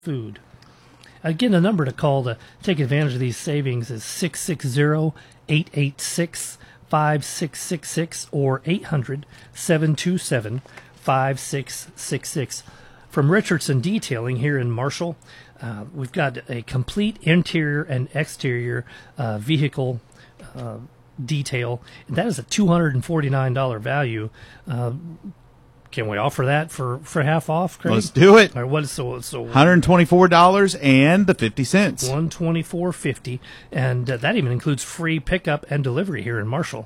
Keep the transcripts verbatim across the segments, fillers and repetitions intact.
food. Again, the number to call to take advantage of these savings is six six zero, eight eight six, five six six six or eight hundred, seven two seven, five six six six. From Richardson Detailing here in Marshall, uh, we've got a complete interior and exterior uh, vehicle uh, detail. That is a two hundred forty-nine dollars value. Uh, Can we offer that for, for half off, Craig? Let's do it. Or what is so so one hundred twenty-four dollars and the fifty cents. one hundred twenty-four dollars and fifty cents, and uh, that even includes free pickup and delivery here in Marshall.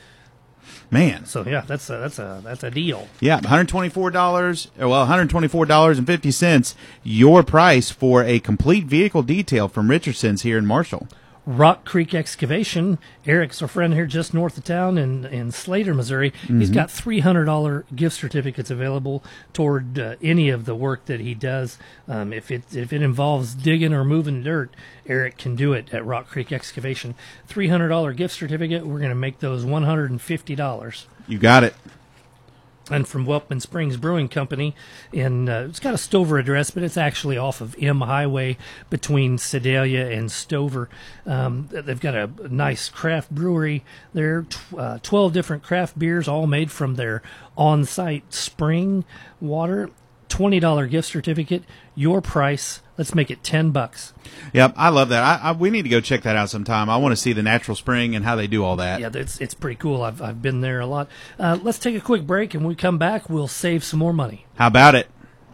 Man. So yeah, that's a, that's a that's a deal. Yeah, one hundred twenty-four dollars. Well, one hundred twenty-four dollars and fifty cents. Your price for a complete vehicle detail from Richardson's here in Marshall. Rock Creek Excavation. Eric's our friend here just north of town in, in Slater, Missouri. Mm-hmm. He's got three hundred dollars gift certificates available toward uh, any of the work that he does. Um, if it if it involves digging or moving dirt, Eric can do it at Rock Creek Excavation. three hundred dollars gift certificate. We're going to make those one hundred fifty dollars. You got it. And from Welkman Springs Brewing Company, in uh, it's got a Stover address, but it's actually off of M Highway between Sedalia and Stover. Um, they've got a nice craft brewery there, tw- uh, twelve different craft beers, all made from their on-site spring water. twenty dollars gift certificate. Your price. Let's make it ten bucks. Yep, I love that. I, I, we need to go check that out sometime. I want to see the natural spring and how they do all that. Yeah, it's it's pretty cool. I've I've been there a lot. Uh, let's take a quick break, and when we come back, we'll save some more money. How about it?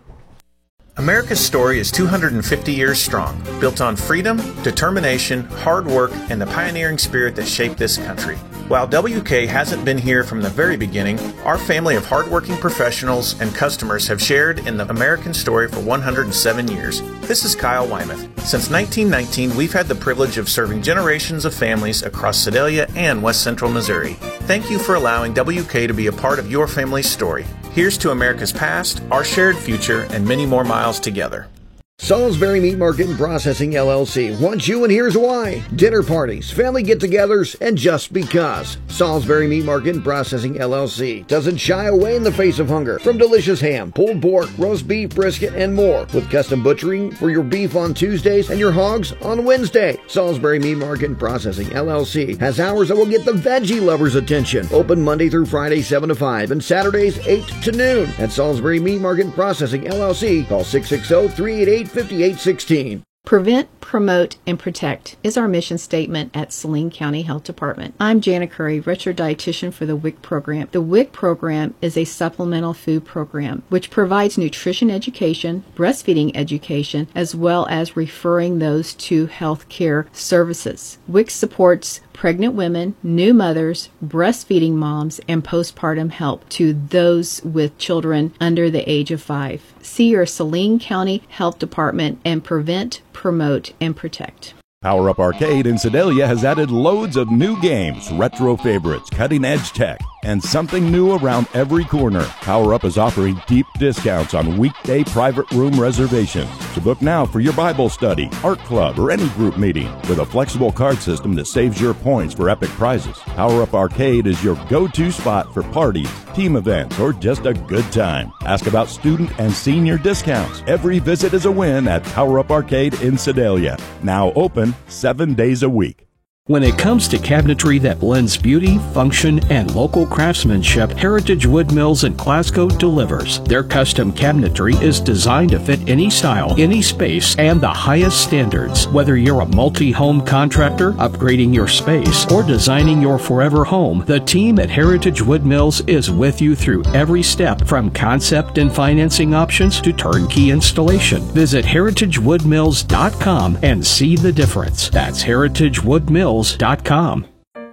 America's story is two hundred fifty years strong, built on freedom, determination, hard work, and the pioneering spirit that shaped this country. While W K hasn't been here from the very beginning, our family of hardworking professionals and customers have shared in the American story for one hundred seven years. This is Kyle Wymuth. Since nineteen nineteen, we've had the privilege of serving generations of families across Sedalia and West Central Missouri. Thank you for allowing W K to be a part of your family's story. Here's to America's past, our shared future, and many more miles together. Salisbury Meat Market and Processing, L L C wants you, and here's why. Dinner parties, family get-togethers, and just because. Salisbury Meat Market and Processing, L L C doesn't shy away in the face of hunger. From delicious ham, pulled pork, roast beef, brisket, and more. With custom butchering for your beef on Tuesdays and your hogs on Wednesday. Salisbury Meat Market and Processing, L L C has hours that will get the veggie lovers' attention. Open Monday through Friday, seven to five, and Saturdays, eight to noon. At Salisbury Meat Market and Processing, L L C, call six six zero, three eight eight, five eight one six. Prevent, promote, and protect is our mission statement at Saline County Health Department. I'm Jana Curry, registered dietitian for the W I C program. The W I C program is a supplemental food program which provides nutrition education, breastfeeding education, as well as referring those to health care services. W I C supports pregnant women, new mothers, breastfeeding moms, and postpartum help to those with children under the age of five. See your Saline County Health Department and prevent, promote, and protect. Power Up Arcade in Sedalia has added loads of new games, retro favorites, cutting-edge tech, and something new around every corner. Power Up is offering deep discounts on weekday private room reservations. So book now for your Bible study, art club, or any group meeting with a flexible card system that saves your points for epic prizes. Power Up Arcade is your go-to spot for parties, team events, or just a good time. Ask about student and senior discounts. Every visit is a win at Power Up Arcade in Sedalia. Now open seven days a week. When it comes to cabinetry that blends beauty, function, and local craftsmanship, Heritage Wood Mills in Glasgow delivers. Their custom cabinetry is designed to fit any style, any space, and the highest standards. Whether you're a multi-home contractor, upgrading your space, or designing your forever home, the team at Heritage Wood Mills is with you through every step, from concept and financing options to turnkey installation. Visit heritage wood mills dot com and see the difference. That's heritage wood mills dot com.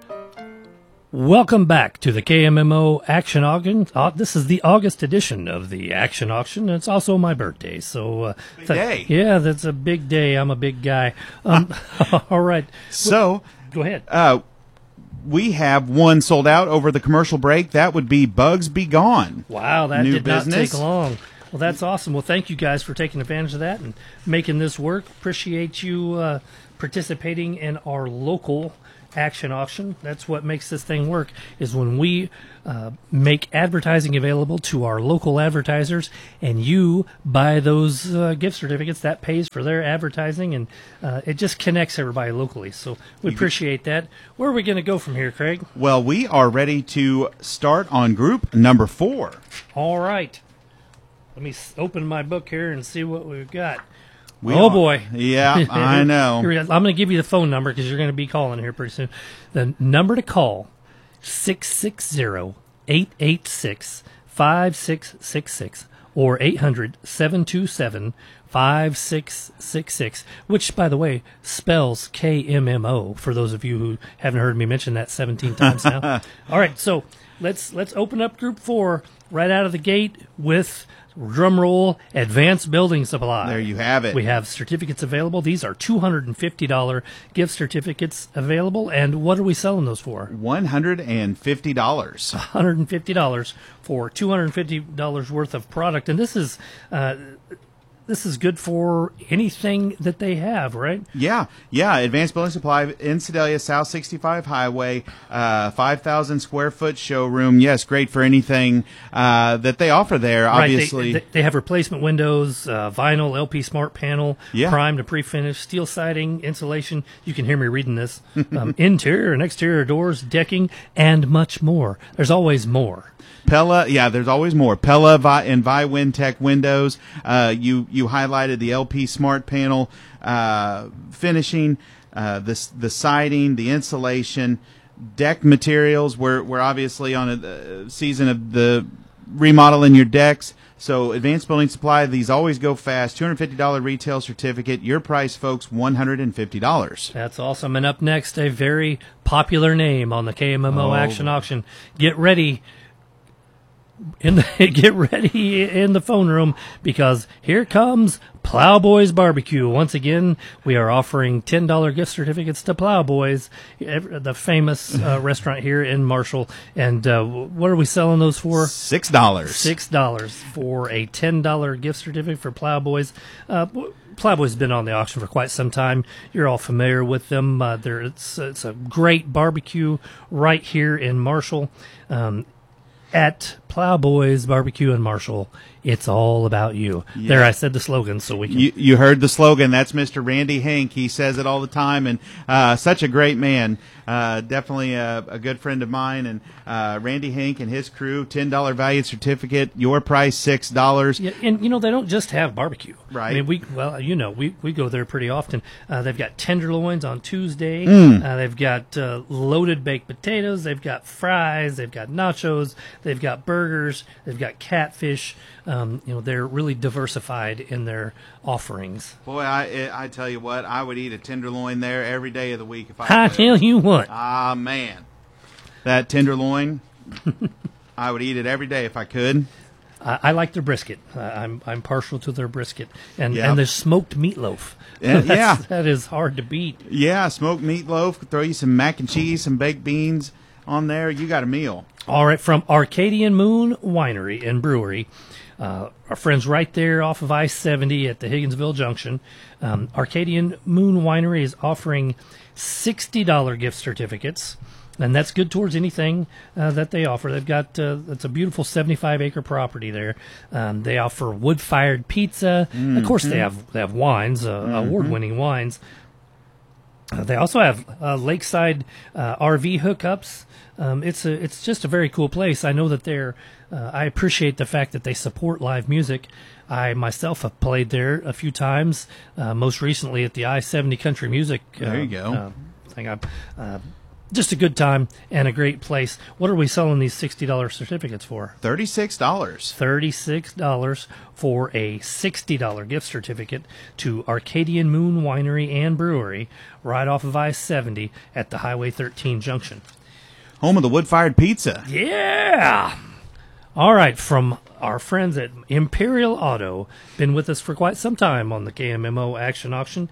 Welcome back to the K M M O Action Auction. Uh, this is the August edition of the Action Auction. It's also my birthday, so uh, big day. Yeah, that's a big day. I'm a big guy. Um, all right. So go ahead. Uh, we have one sold out over the commercial break. That would be Bugs Be Gone. Wow, that New did business. not take long. Well, that's awesome. Well, thank you guys for taking advantage of that and making this work. Appreciate you uh, participating in our local Action Auction. That's what makes this thing work, is when we uh, make advertising available to our local advertisers, and you buy those uh, gift certificates. That pays for their advertising, and uh, it just connects everybody locally. So we appreciate that. Where are we going to go from here, Craig? Well, we are ready to start on group number four. All right. Let me s- open my book here and see what we've got. We oh, are- boy. Yeah, I know. Here we go. I'm going to give you the phone number because you're going to be calling here pretty soon. The number to call, six six zero, eight eight six, five six six six or eight hundred, seven two seven, five six six six, which, by the way, spells K M M O, for those of you who haven't heard me mention that seventeen times now. All right, so let's let's open up Group four right out of the gate with, drum roll, Advanced Building Supply. There you have it. We have certificates available. These are two hundred fifty dollars gift certificates available. And what are we selling those for? one hundred fifty dollars. one hundred fifty dollars for two hundred fifty dollars worth of product. And this is uh, this is good for anything that they have, right? Yeah, yeah. Advanced Building Supply in Sedalia, South sixty-five Highway, uh, five thousand square foot showroom. Yes, great for anything uh, that they offer there. Obviously, Right, they, they, they have replacement windows, uh, vinyl, L P Smart panel, Yeah. prime to pre-finish, steel siding, insulation. You can hear me reading this. Um, interior and exterior doors, decking, and much more. There's always more. Pella, yeah, there's always more. Pella Vi- and ViWinTech windows. Uh, you you highlighted the L P Smart panel uh, finishing, uh, the the siding, the insulation, deck materials. We're we're obviously on a uh, season of the remodeling your decks. So Advanced Building Supply, these always go fast. two hundred fifty dollars retail certificate. Your price, folks, one hundred fifty dollars. That's awesome. And up next, a very popular name on the K M M O Oh. Action Auction. Get ready. In the, get ready in the phone room, because here comes Plowboys Barbecue. Once again, we are offering ten dollars gift certificates to Plowboys, ev- the famous uh, restaurant here in Marshall. And uh, what are we selling those for? Six dollars. Six dollars for a ten dollars gift certificate for Plowboys. Uh, w- Plowboys been on the auction for quite some time. You're all familiar with them. Uh, they're, it's, it's a great barbecue right here in Marshall. Um, At Plowboys Barbecue in Marshall, it's all about you. Yeah. There, I said the slogan, so we can. You, you heard the slogan. That's Mister Randy Hank. He says it all the time, and uh, such a great man. Uh, definitely a, a good friend of mine. And uh, Randy Hank and his crew, ten dollars valued certificate. Your price, six dollars. Yeah, and you know they don't just have barbecue. Right. I mean, we well, you know, we, we go there pretty often. Uh, they've got tenderloins on Tuesday. Mm. Uh, they've got uh, loaded baked potatoes. They've got fries. They've got nachos. They've got burgers. They've got catfish. Um, you know, they're really diversified in their offerings. Boy, I I tell you what, I would eat a tenderloin there every day of the week if I I could. tell you what. Ah, man. That tenderloin, I would eat it every day if I could. I, I like their brisket. Uh, I'm I'm partial to their brisket, and Yeah. and their smoked meatloaf. Yeah, That's- yeah. that is hard to beat. Yeah, smoked meatloaf, throw you some mac and cheese, some baked beans on there. You got a meal. All right, from Arcadian Moon Winery and Brewery, uh, our friends right there off of I seventy at the Higginsville Junction. Um, Arcadian Moon Winery is offering sixty dollars gift certificates, and that's good towards anything uh, that they offer. They've got uh, it's a beautiful seventy-five acre property there. Um, they offer wood-fired pizza. Of course, they have they have wines, uh, award-winning wines. Uh, they also have uh, lakeside uh, R V hookups. Um, it's a it's just a very cool place. I know that they're. Uh, I appreciate the fact that they support live music. I myself have played there a few times. Uh, most recently at the I seventy Country Music. Uh, There you go. Uh, thing. I, uh, just a good time and a great place. What are we selling these sixty dollars certificates for? thirty-six dollars. thirty-six dollars for a sixty dollars gift certificate to Arcadian Moon Winery and Brewery right off of I seventy at the Highway thirteen junction. Home of the wood-fired pizza. Yeah! All right, from our friends at Imperial Auto, been with us for quite some time on the K M M O Action Auction.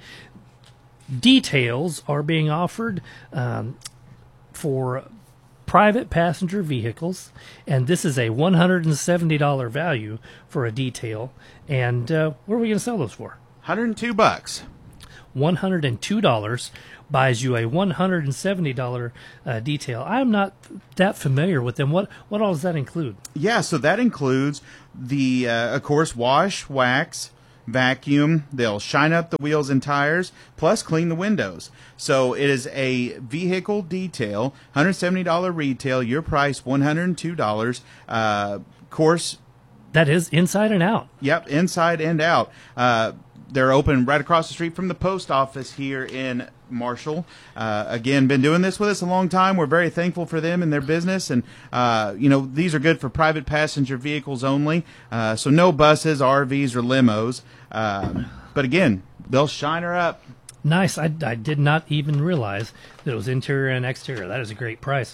Details are being offered um, for private passenger vehicles, and this is a one hundred seventy dollars value for a detail. And uh, what are we going to sell those for? one hundred two bucks. one hundred two dollars, buys you a one hundred seventy dollars uh, detail. I'm not that familiar with them. What what all does that include? Yeah, so that includes the, uh, of course, wash, wax, vacuum. They'll shine up the wheels and tires, plus clean the windows. So it is a vehicle detail, one hundred seventy dollars retail, your price one hundred two dollars. Uh, of course, that is inside and out. Yep, inside and out. Uh, they're open right across the street from the post office here in Marshall. Uh, again, been doing this with us a long time. We're very thankful for them and their business. And, uh, you know, these are good for private passenger vehicles only. Uh, so no buses, R Vs, or limos. Uh, but again, they'll shine her up. Nice. I, I did not even realize that it was interior and exterior. That is a great price.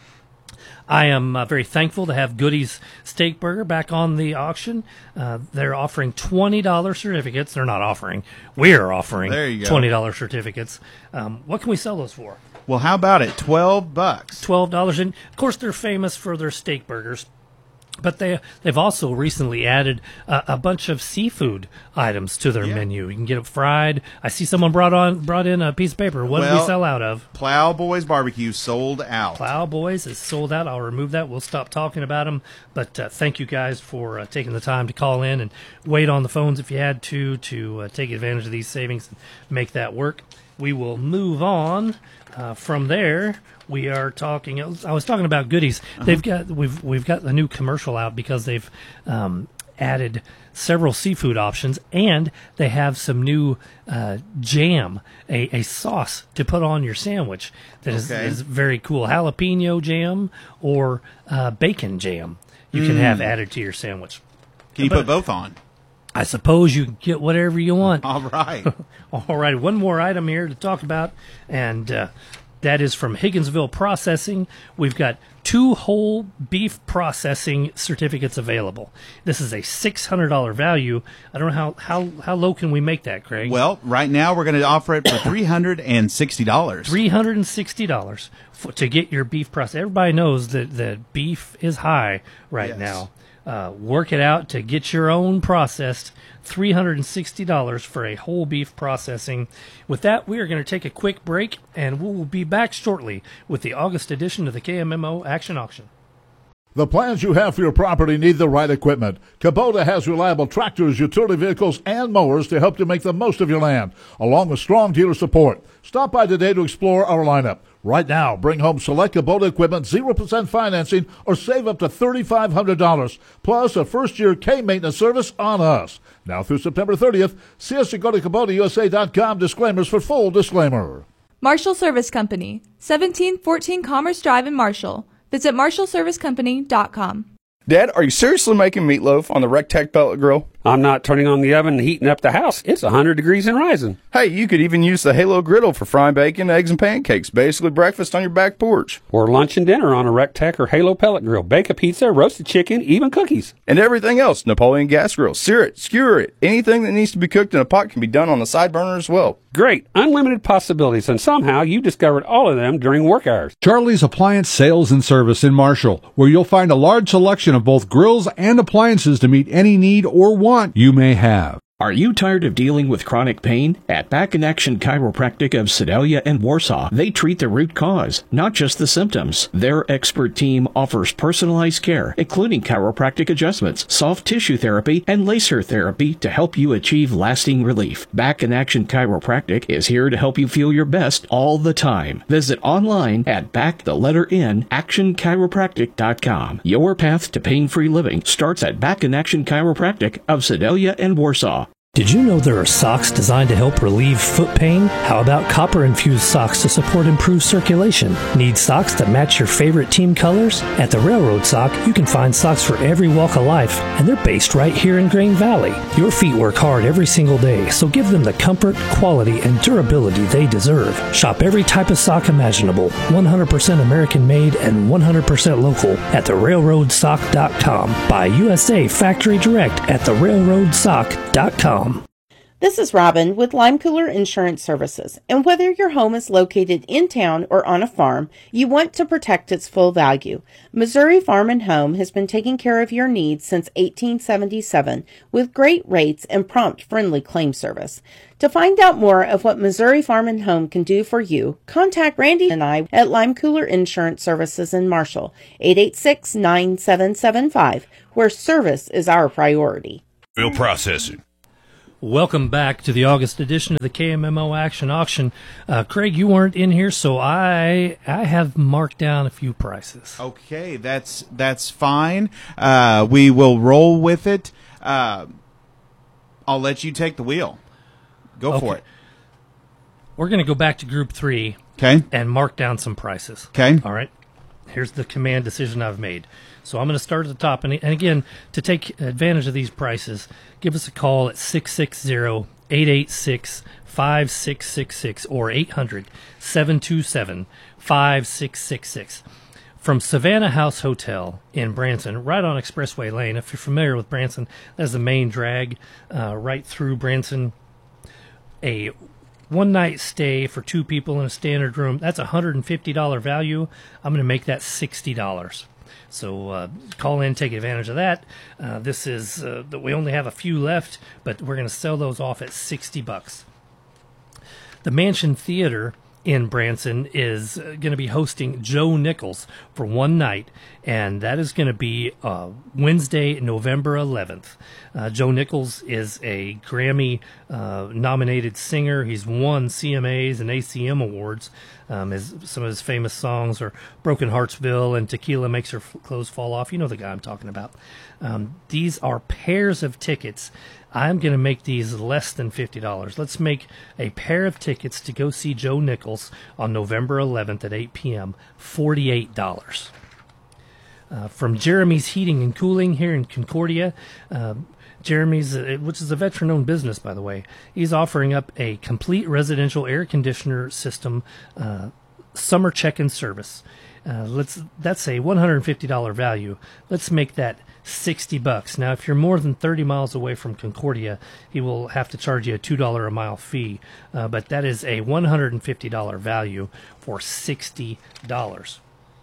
I am uh, very thankful to have Goody's Steak Burger back on the auction. Uh, they're offering twenty dollars certificates. They're not offering. We're offering there you go. twenty dollars certificates. Um, what can we sell those for? Well, how about it? twelve bucks. twelve dollars. And, of course, they're famous for their steak burgers. But they, they've also recently added uh, a bunch of seafood items to their yeah. menu. You can get it fried. I see someone brought on brought in a piece of paper. What well, did we sell out of? Plowboys Barbecue sold out. Plowboys is sold out. I'll remove that. We'll stop talking about them. But uh, thank you guys for uh, taking the time to call in and wait on the phones if you had to, to uh, take advantage of these savings and make that work. We will move on uh, from there. We are talking. I was talking about Goody's. Uh-huh. They've got we've we've got the new commercial out because they've um, added several seafood options, and they have some new uh, jam, a, a sauce to put on your sandwich that is, okay. is very cool. Jalapeno jam or uh, bacon jam you mm. can have added to your sandwich. Can you but, put both on? I suppose you can get whatever you want. All right. All right. One more item here to talk about, and uh, that is from Higginsville Processing. We've got two whole beef processing certificates available. This is a six hundred dollars value. I don't know how, how, how low can we make that, Craig? Well, right now we're going to offer it for three hundred sixty dollars. three hundred sixty dollars for, to get your beef processed. Everybody knows that, that beef is high right yes. now. Uh, work it out to get your own processed. three hundred sixty dollars for a whole beef processing. With that, we are going to take a quick break, and we will be back shortly with the August edition of the K M M O Action Auction. The plans you have for your property need the right equipment. Kubota has reliable tractors, utility vehicles, and mowers to help you make the most of your land, along with strong dealer support. Stop by today to explore our lineup. Right now, bring home select Kubota equipment, zero percent financing, or save up to three thousand five hundred dollars, plus a first-year K-maintenance service on us. Now through September thirtieth, see us at go to Kubota U S A dot com. Disclaimers for full disclaimer. Marshall Service Company, seventeen fourteen Commerce Drive in Marshall. Visit marshall service company dot com. Dad, are you seriously making meatloaf on the Rectech pellet grill? I'm not turning on the oven and heating up the house. It's one hundred degrees and rising. Hey, you could even use the Halo griddle for frying bacon, eggs, and pancakes. Basically breakfast on your back porch. Or lunch and dinner on a Rectech or Halo pellet grill. Bake a pizza, roasted chicken, even cookies. And everything else. Napoleon gas grill. Sear it, skewer it. Anything that needs to be cooked in a pot can be done on the side burner as well. Great. Unlimited possibilities. And somehow you discovered all of them during work hours. Charlie's Appliance Sales and Service in Marshall, where you'll find a large selection of both grills and appliances to meet any need or want you may have. Are you tired of dealing with chronic pain? At Back in Action Chiropractic of Sedalia and Warsaw, they treat the root cause, not just the symptoms. Their expert team offers personalized care, including chiropractic adjustments, soft tissue therapy, and laser therapy to help you achieve lasting relief. Back in Action Chiropractic is here to help you feel your best all the time. Visit online at back the letter N action chiropractic dot com. Your path to pain-free living starts at Back in Action Chiropractic of Sedalia and Warsaw. Did you know there are socks designed to help relieve foot pain? How about copper-infused socks to support improved circulation? Need socks that match your favorite team colors? At the Railroad Sock, you can find socks for every walk of life, and they're based right here in Grain Valley. Your feet work hard every single day, so give them the comfort, quality, and durability they deserve. Shop every type of sock imaginable, one hundred percent American-made and one hundred percent local at the railroad sock dot com. Buy U S A Factory Direct at the railroad sock dot com. This is Robin with Lime Cooler Insurance Services, and whether your home is located in town or on a farm, you want to protect its full value. Missouri Farm and Home has been taking care of your needs since eighteen seventy-seven with great rates and prompt, friendly claim service. To find out more of what Missouri Farm and Home can do for you, contact Randy and I at Lime Cooler Insurance Services in Marshall, eight eight six, nine seven seven five, where service is our priority. Real processing. Welcome back to the August edition of the K M M O Action Auction. Uh, Craig, you weren't in here, so I I have marked down a few prices. Okay, that's that's fine. Uh, we will roll with it. Uh, I'll let you take the wheel. Go okay. for it. We're going to go back to Group three okay. and mark down some prices. Okay. All right. Here's the command decision I've made. So I'm going to start at the top. And, and again, to take advantage of these prices, give us a call at six six zero, eight eight six, five six six six or eight hundred, seven two seven, five six six six. From Savannah House Hotel in Branson, right on Expressway Lane. If you're familiar with Branson, that's the main drag uh, right through Branson. A one-night stay for two people in a standard room, that's a one hundred fifty dollars value. I'm going to make that sixty dollars. So uh, call in, take advantage of that. Uh, this is uh, we only have a few left, but we're going to sell those off at sixty bucks. The Mansion Theater in Branson is uh, going to be hosting Joe Nichols for one night, and that is going to be uh, Wednesday, November eleventh. Uh, Joe Nichols is a Grammy-nominated uh, singer. He's won C M As and A C M awards. Um, his, some of his famous songs are Broken Heartsville and Tequila Makes Her F- Clothes Fall Off. You know the guy I'm talking about. Um, these are pairs of tickets. I'm going to make these less than fifty dollars. Let's make a pair of tickets to go see Joe Nichols on November eleventh at eight p.m., forty-eight dollars. Uh, from Jeremy's Heating and Cooling here in Concordia, uh, Jeremy's, uh, which is a veteran-owned business, by the way, he's offering up a complete residential air conditioner system uh, summer check-in service. Uh, let's that's a one hundred fifty dollars value. Let's make that sixty bucks. Now, if you're more than thirty miles away from Concordia, he will have to charge you a two dollars a mile fee. Uh, but that is a one hundred fifty dollars value for sixty dollars.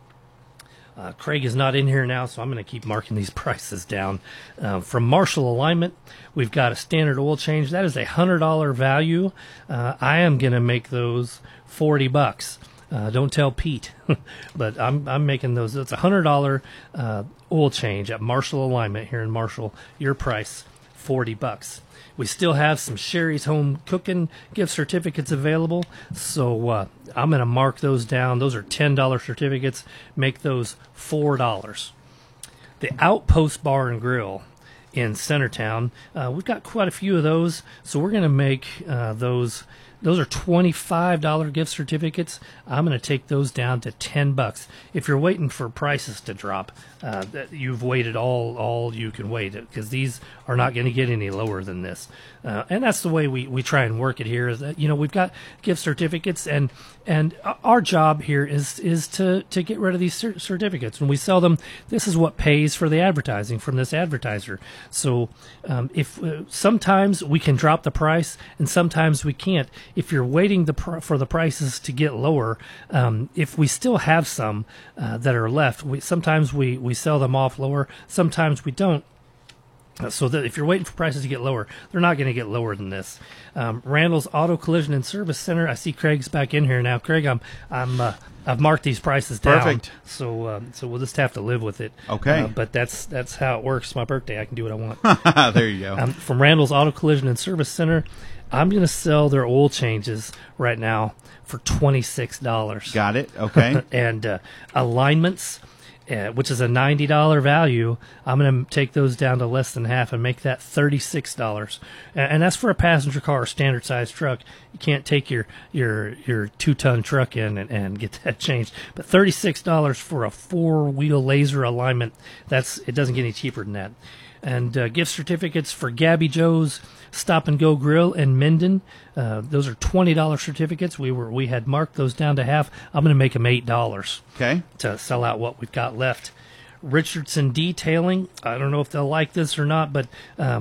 Uh, Craig is not in here now, so I'm going to keep marking these prices down. Uh, from Marshall Alignment, we've got a standard oil change. That is a one hundred dollars value. Uh, I am going to make those forty bucks. Uh, don't tell Pete, but I'm I'm making those. It's a one hundred dollars uh, oil change at Marshall Alignment here in Marshall. Your price, forty bucks. We still have some Sherry's Home Cooking gift certificates available, so uh, I'm going to mark those down. Those are ten dollars certificates. Make those four dollars. The Outpost Bar and Grill in Centertown, uh, we've got quite a few of those, so we're going to make uh, those. Those are twenty-five dollars gift certificates. I'm going to take those down to ten bucks. If you're waiting for prices to drop, uh, you've waited all all you can wait, because these are not going to get any lower than this. Uh, and that's the way we, we try and work it here. Is that, you know, we've got gift certificates, and and our job here is is to, to get rid of these cer- certificates. When we sell them, this is what pays for the advertising from this advertiser. So um, if uh, sometimes we can drop the price, and sometimes we can't. If you're waiting the pr- for the prices to get lower, um, if we still have some uh, that are left, we, sometimes we, we sell them off lower, sometimes we don't. Uh, so that if you're waiting for prices to get lower, they're not going to get lower than this. Um, Randall's Auto Collision and Service Center. I see Craig's back in here now. Craig, I'm I'm uh, I've marked these prices down. Perfect. So uh, so we'll just have to live with it. Okay. Uh, but that's that's how it works. It's my birthday. I can do what I want. There you go. Um, from Randall's Auto Collision and Service Center, I'm going to sell their oil changes right now for twenty-six dollars. Got it. Okay. And uh, alignments, uh, which is a ninety dollars value, I'm going to take those down to less than half and make that thirty-six dollars. And, and that's for a passenger car or standard size truck. You can't take your your your two-ton truck in and, and get that changed. But thirty-six dollars for a four-wheel laser alignment, that's it doesn't get any cheaper than that. And uh, gift certificates for Gabby Joe's Stop and Go Grill in Minden. Uh, those are twenty dollars certificates. We were we had marked those down to half. I'm going to make them eight dollars. Okay. To sell out what we've got left. Richardson Detailing. I don't know if they'll like this or not, but um,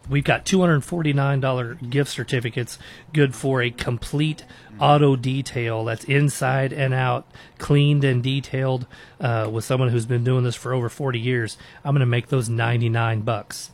we've got two hundred forty-nine dollars gift certificates good for a complete auto detail that's inside and out, cleaned and detailed, uh, with someone who's been doing this for over forty years. I'm going to make those ninety-nine bucks.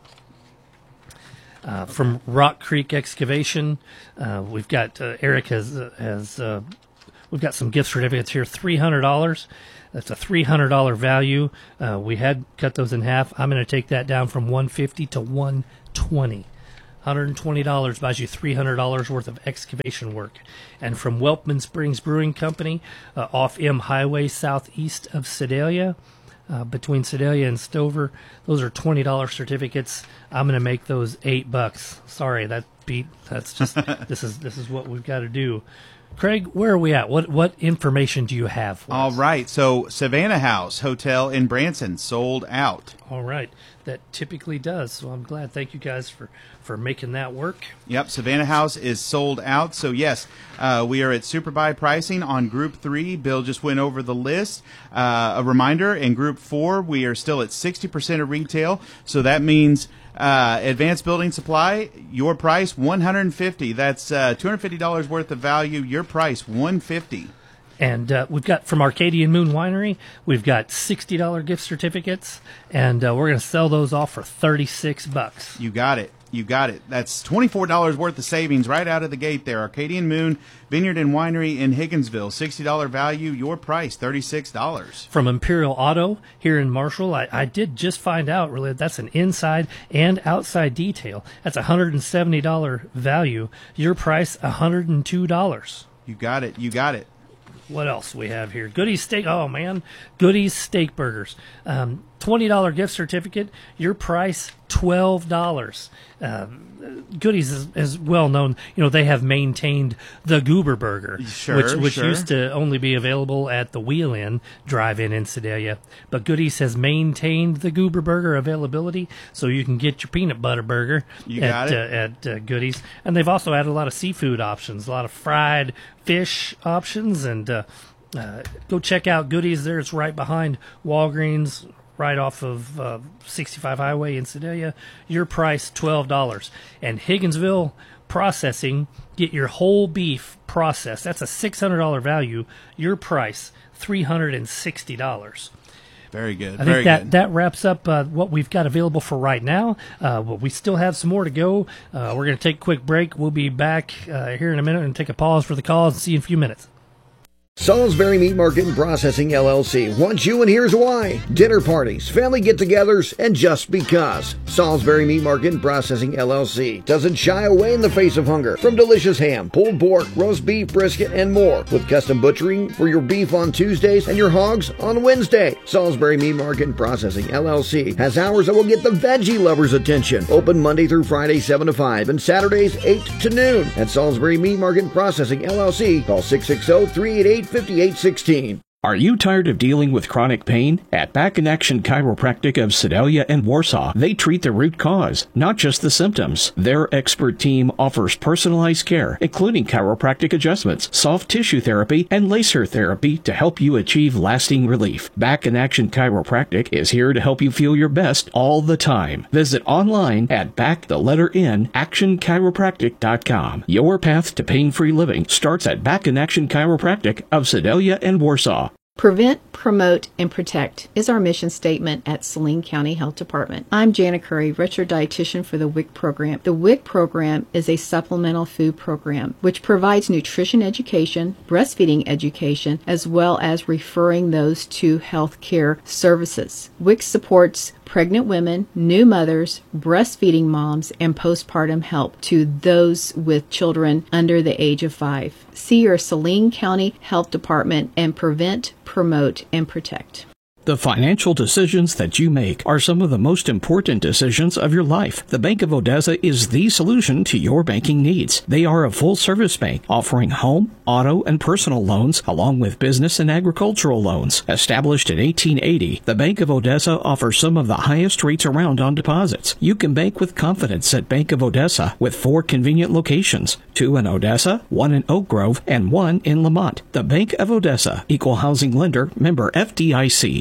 Uh, from Rock Creek Excavation, uh, we've got uh, Eric has uh, has uh, we've got some gift certificates here, three hundred dollars. That's a three hundred dollars value. Uh, we had cut those in half. I'm going to take that down from one hundred fifty dollars to one hundred twenty dollars. one hundred twenty dollars buys you three hundred dollars worth of excavation work. And from Welpman Springs Brewing Company, uh, off M Highway southeast of Sedalia, uh, between Sedalia and Stover, those are twenty dollars certificates. I'm going to make those eight bucks. Sorry, that beat. That's just this is this is what we've got to do. Craig, where are we at? What what information do you have for All us? right. So Savannah House Hotel in Branson sold out. All right. That typically does. So I'm glad. Thank you guys for, for making that work. Yep. Savannah House is sold out. So, yes, uh, we are at super buy pricing on Group three. Bill just went over the list. Uh, a reminder, in Group four, we are still at sixty percent of retail. So that means uh, Advanced Building Supply, your price, one hundred fifty dollars. That's uh, two hundred fifty dollars worth of value. Your price, one hundred fifty dollars. And uh, we've got from Arcadian Moon Winery, we've got sixty dollars gift certificates, and uh, we're going to sell those off for thirty-six bucks. You got it. You got it. That's twenty-four dollars worth of savings right out of the gate there. Arcadian Moon Vineyard and Winery in Higginsville, sixty dollars value, your price, thirty-six dollars. From Imperial Auto here in Marshall, I, I did just find out, really, that's an inside and outside detail. That's a one hundred seventy dollars value. Your price, one hundred two dollars. You got it. You got it. What else we have here? Goodies Steak. Oh, man. Goodies Steak Burgers. Um, twenty dollars gift certificate. Your price, twelve dollars. Uh, Goodies is, is well known. You know, they have maintained the Goober Burger, sure, which, which sure. used to only be available at the Wheel Inn Drive-In in Sedalia. But Goodies has maintained the Goober Burger availability, so you can get your peanut butter burger You at, got it. Uh, at uh, Goodies. And they've also added a lot of seafood options, a lot of fried fish options, and uh, uh, go check out Goodies there. It's right behind Walgreens, right off of uh, sixty-five Highway in Sedalia. Your price, twelve dollars. And Higginsville Processing, get your whole beef processed. That's a six hundred dollars value. Your price, three hundred sixty dollars. Very good. I Very think that, good. that wraps up uh, what we've got available for right now. Uh, but we still have some more to go. Uh, we're going to take a quick break. We'll be back uh, here in a minute and take a pause for the calls and see you in a few minutes. Salisbury Meat Market and Processing L L C wants you, and here's why. Dinner parties, family get-togethers, and just because. Salisbury Meat Market and Processing L L C doesn't shy away in the face of hunger. From delicious ham, pulled pork, roast beef, brisket, and more. With custom butchering for your beef on Tuesdays and your hogs on Wednesday. Salisbury Meat Market and Processing L L C has hours that will get the veggie lovers' attention. Open Monday through Friday, seven to five, and Saturdays, eight to noon. At Salisbury Meat Market and Processing L L C, call six six zero, three eight eight, five eight one six. Are you tired of dealing with chronic pain? At Back in Action Chiropractic of Sedalia and Warsaw, they treat the root cause, not just the symptoms. Their expert team offers personalized care, including chiropractic adjustments, soft tissue therapy, and laser therapy to help you achieve lasting relief. Back in Action Chiropractic is here to help you feel your best all the time. Visit online at back the letter N action chiropractic dot com. Your path to pain-free living starts at Back in Action Chiropractic of Sedalia and Warsaw. Prevent, promote, and protect is our mission statement at Saline County Health Department. I'm Jana Curry, registered dietitian for the W I C program. The W I C program is a supplemental food program which provides nutrition education, breastfeeding education, as well as referring those to health care services. W I C supports pregnant women, new mothers, breastfeeding moms, and postpartum help to those with children under the age of five. See your Saline County Health Department and prevent, promote, and protect. The financial decisions that you make are some of the most important decisions of your life. The Bank of Odessa is the solution to your banking needs. They are a full-service bank offering home, auto, and personal loans, along with business and agricultural loans. Established in eighteen eighty, the Bank of Odessa offers some of the highest rates around on deposits. You can bank with confidence at Bank of Odessa with four convenient locations, two in Odessa, one in Oak Grove, and one in Lamont. The Bank of Odessa, Equal Housing Lender, member F D I C.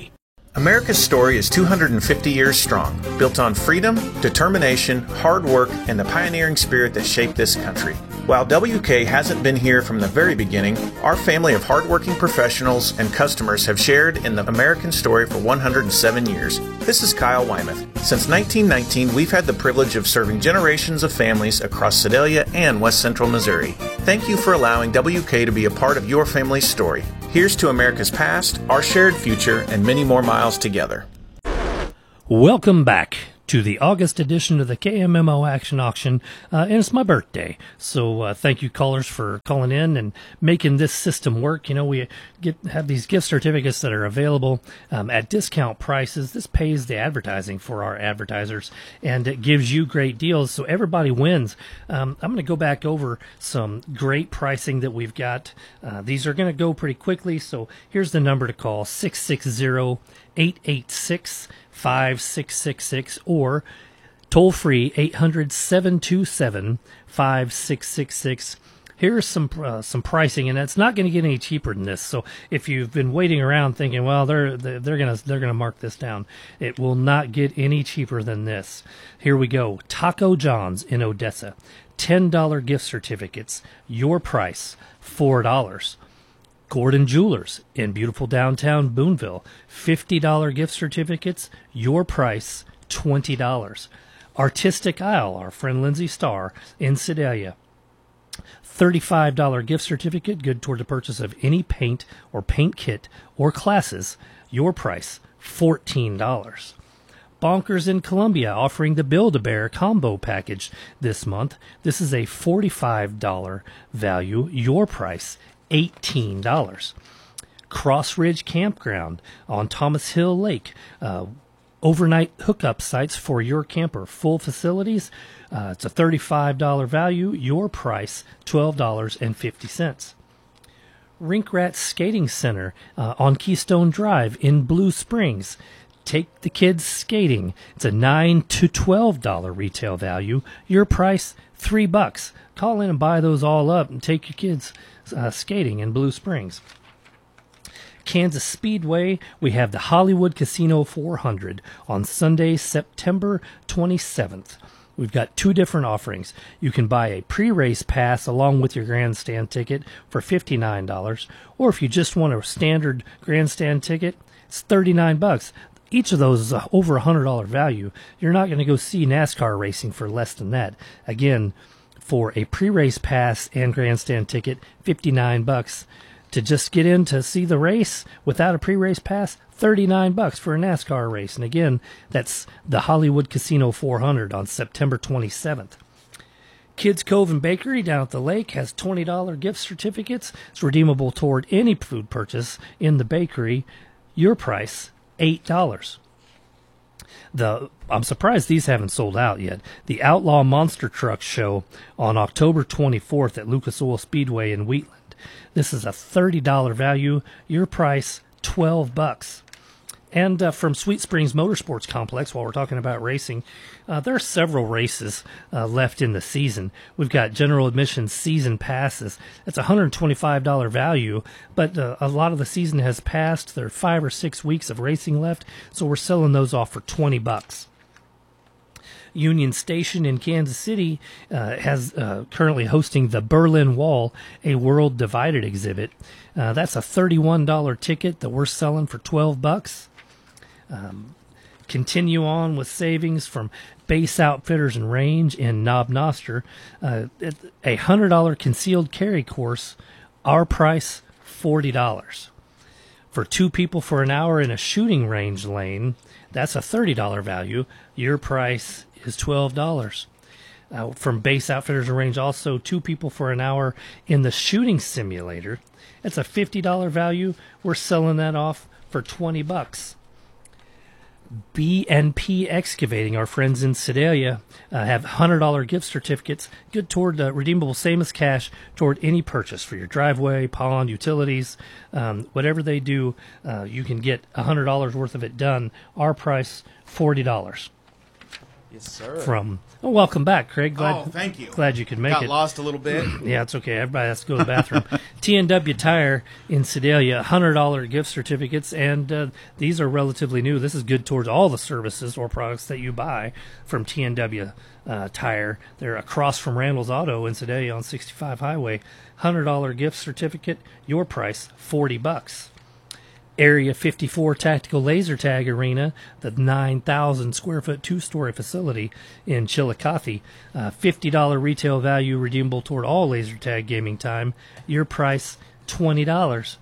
America's story is two hundred fifty years strong, built on freedom, determination, hard work, and the pioneering spirit that shaped this country. While W K hasn't been here from the very beginning, our family of hardworking professionals and customers have shared in the American story for one hundred seven years. This is Kyle Wymuth. Since nineteen nineteen, we've had the privilege of serving generations of families across Sedalia and West Central Missouri. Thank you for allowing W K to be a part of your family's story. Here's to America's past, our shared future, and many more miles together. Welcome back to the August edition of the K M M O Action Auction, uh, and it's my birthday. So uh, thank you, callers, for calling in and making this system work. You know, we get have these gift certificates that are available um, at discount prices. This pays the advertising for our advertisers, and it gives you great deals, so everybody wins. Um, I'm going to go back over some great pricing that we've got. Uh, these are going to go pretty quickly, so here's the number to call, six six zero, eight eight six, five six six six, or toll free eight hundred, seven two seven, five six six six. Here's some uh, some pricing, and it's not going to get any cheaper than this. So if you've been waiting around thinking, well, they're they're going to they're going to mark this down, it will not get any cheaper than this. Here we go. Taco John's in Odessa, ten dollar gift certificates. Your price, four dollars. Gordon Jewelers in beautiful downtown Boonville, fifty dollar gift certificates. Your price, twenty dollars. Artistic Isle, our friend Lindsay Starr in Sedalia, thirty-five dollar gift certificate, good toward the purchase of any paint or paint kit or classes. Your price, fourteen dollars. Bonkers in Columbia offering the Build-A-Bear combo package this month. This is a forty-five dollar value. Your price, eighteen dollars. Cross Ridge Campground on Thomas Hill Lake. Uh, overnight hookup sites for your camper. Full facilities. Uh, it's a thirty-five dollar value. Your price, twelve dollars and fifty cents. Rink Rat Skating Center uh, on Keystone Drive in Blue Springs. Take the kids skating. It's a nine to twelve dollar retail value. Your price, three bucks. Call in and buy those all up and take your kids uh, skating in Blue Springs. Kansas Speedway, we have the Hollywood Casino four hundred on Sunday, September twenty-seventh. We've got two different offerings. You can buy a pre-race pass along with your grandstand ticket for fifty-nine dollars, or if you just want a standard grandstand ticket, it's thirty-nine bucks. Each of those is over a one hundred dollar value. You're not going to go see NASCAR racing for less than that. Again, for a pre-race pass and grandstand ticket, fifty-nine bucks. To just get in to see the race without a pre-race pass, thirty-nine bucks for a NASCAR race. And again, that's the Hollywood Casino four hundred on September twenty-seventh. Kids Cove and Bakery down at the lake has twenty dollar gift certificates. It's redeemable toward any food purchase in the bakery. Your price, eight dollars. The I'm surprised these haven't sold out yet. The Outlaw Monster Truck Show on October twenty-fourth at Lucas Oil Speedway in Wheatland. This is a thirty dollar value. Your price, twelve bucks. And uh, from Sweet Springs Motorsports Complex, while we're talking about racing, uh, there are several races uh, left in the season. We've got general admission season passes. That's a one hundred twenty-five dollar value, but uh, a lot of the season has passed. There are five or six weeks of racing left, so we're selling those off for twenty bucks. Union Station in Kansas City uh, has uh, currently hosting the Berlin Wall, a World Divided exhibit. Uh, that's a thirty-one dollar ticket that we're selling for twelve bucks. Um, continue on with savings from Base Outfitters and Range in Knob Noster. Uh, a one hundred dollar concealed carry course, our price, forty dollars. For two people for an hour in a shooting range lane, that's a thirty dollar value. Your price is twelve dollars. Uh, from Base Outfitters and Range, also two people for an hour in the shooting simulator. That's a fifty dollar value. We're selling that off for twenty bucks. B and P Excavating, our friends in Sedalia, uh, have one hundred dollar gift certificates, good toward uh, redeemable, same as cash, toward any purchase for your driveway, pond, utilities, um, whatever they do, uh, you can get one hundred dollars worth of it done. Our price, forty dollars. Yes, sir. From oh, welcome back, Craig. Glad, oh, thank you. Glad you could make Got it. Got lost a little bit. Yeah, it's okay. Everybody has to go to the bathroom. T N W Tire in Sedalia, one hundred dollars gift certificates, and uh, these are relatively new. This is good towards all the services or products that you buy from T N W uh, Tire. They're across from Randall's Auto in Sedalia on sixty-five Highway. one hundred dollars gift certificate, your price, forty bucks. Area fifty-four Tactical Laser Tag Arena, the nine thousand square foot two-story facility in Chillicothe. Uh, fifty dollars retail value redeemable toward all laser tag gaming time. Your price, twenty dollars.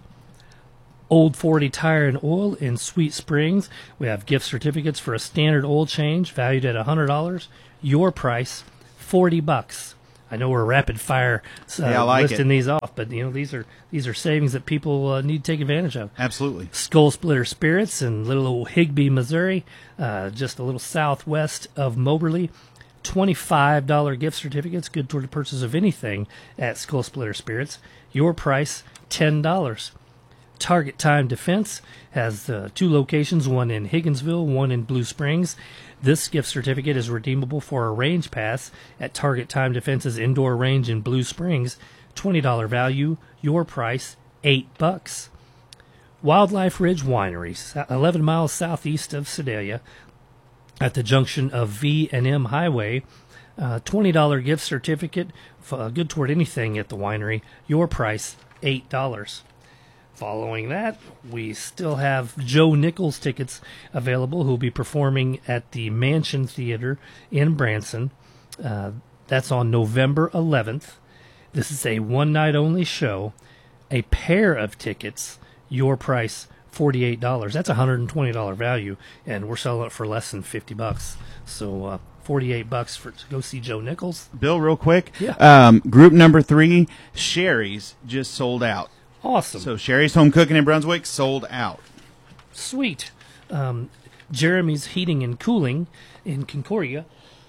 Old forty Tire and Oil in Sweet Springs. We have gift certificates for a standard oil change valued at one hundred dollars. Your price, forty bucks. I know we're rapid fire uh, yeah, I like listing it. these off, but you know these are these are savings that people uh, need to take advantage of. Absolutely. Skull Splitter Spirits in little old Higbee, Missouri, uh, just a little southwest of Moberly. twenty-five dollars gift certificates, good toward the purchase of anything at Skull Splitter Spirits. Your price, ten dollars. Target Time Defense has uh, two locations, one in Higginsville, one in Blue Springs. This gift certificate is redeemable for a range pass at Target Time Defense's indoor range in Blue Springs. twenty dollars value, your price, eight bucks. Wildlife Ridge Winery, eleven miles southeast of Sedalia, at the junction of V and M Highway. Uh, twenty dollars gift certificate, uh, good toward anything at the winery. Your price, eight dollars. Following that, we still have Joe Nichols tickets available, who will be performing at the Mansion Theater in Branson. Uh, that's on November eleventh. This is a one-night-only show. A pair of tickets, your price, forty-eight dollars. That's a one hundred twenty dollars value, and we're selling it for less than fifty bucks. So uh, forty-eight bucks for to go see Joe Nichols. Bill, real quick. Yeah. Um, group number three, Sherry's, just sold out. Awesome. So Sherry's Home Cooking in Brunswick sold out. Sweet. Um, Jeremy's Heating and Cooling in Concordia,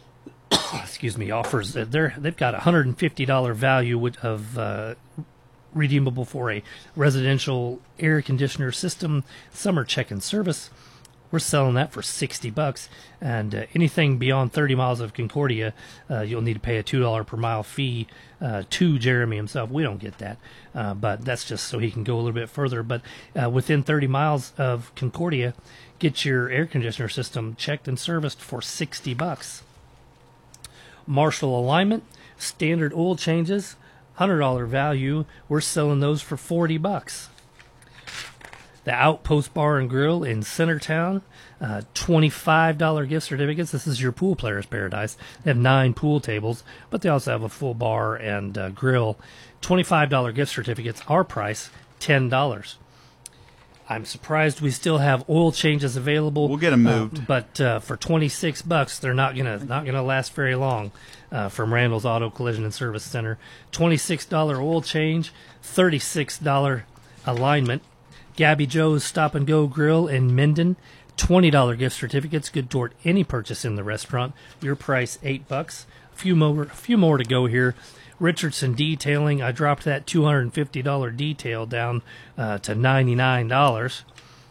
excuse me, offers uh, they're they've got a one hundred fifty dollars value of uh, redeemable for a residential air conditioner system summer check-in service. We're selling that for sixty bucks, and uh, anything beyond thirty miles of Concordia, uh, you'll need to pay a two dollars per mile fee uh, to Jeremy himself. We don't get that, uh, but that's just so he can go a little bit further. But uh, within thirty miles of Concordia, get your air conditioner system checked and serviced for sixty bucks. Marshall Alignment, standard oil changes, one hundred dollars value. We're selling those for forty bucks. The Outpost Bar and Grill in Centertown, uh, twenty-five dollars gift certificates. This is your pool player's paradise. They have nine pool tables, but they also have a full bar and uh, grill. twenty-five dollars gift certificates. Our price, ten dollars. I'm surprised we still have oil changes available. We'll get them moved. Uh, but uh, for twenty-six bucks, they're not gonna not gonna last very long. Uh, from Randall's Auto Collision and Service Center, twenty-six dollars oil change, thirty-six dollars alignment. Gabby Joe's Stop and Go Grill in Minden, twenty dollars gift certificates, good toward any purchase in the restaurant. Your price, eight bucks. A few more, a few more to go here. Richardson Detailing, I dropped that two hundred fifty dollars detail down uh, to ninety-nine dollars.